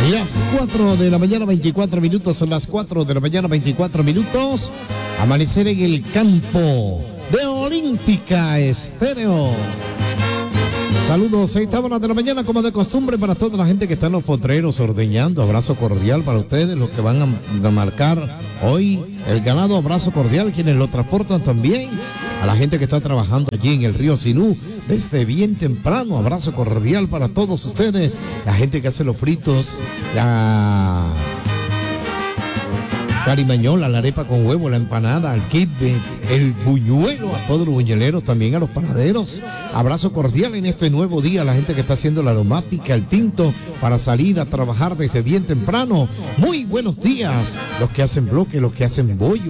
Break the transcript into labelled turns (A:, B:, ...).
A: Las 4 de la mañana, 24 minutos, son las 4 de la mañana, 24 minutos. Amanecer en el campo de Olímpica Estéreo. Saludos, 6 horas de la mañana, como de costumbre, para toda la gente que está en los potreros ordeñando. Abrazo cordial para ustedes, los que van a marcar hoy el ganado. Abrazo cordial, quienes lo transportan también. A la gente que está trabajando allí en el río Sinú desde bien temprano. Abrazo cordial para todos ustedes. La gente que hace los fritos, la carimañola, la arepa con huevo, la empanada, el kibbe, el buñuelo, a todos los buñueleros, también a los panaderos. Abrazo cordial en este nuevo día a la gente que está haciendo la aromática, el tinto, para salir a trabajar desde bien temprano. Muy buenos días, los que hacen bloque, los que hacen bollo.